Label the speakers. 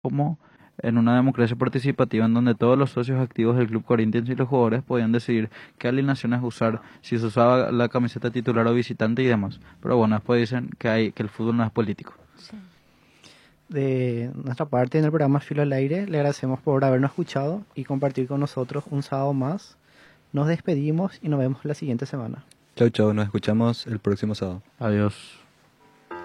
Speaker 1: como en una democracia participativa en donde todos los socios activos del Club Corinthians y los jugadores podían decidir qué alineaciones usar, si se usaba la camiseta titular o visitante y demás. Pero bueno, después dicen que el fútbol no es político.
Speaker 2: Sí.
Speaker 3: De nuestra parte en el programa Filo al Aire, le agradecemos por habernos escuchado y compartir con nosotros un sábado más. Nos despedimos y nos vemos la siguiente semana.
Speaker 4: Chau, chau, nos escuchamos el próximo sábado.
Speaker 1: Adiós.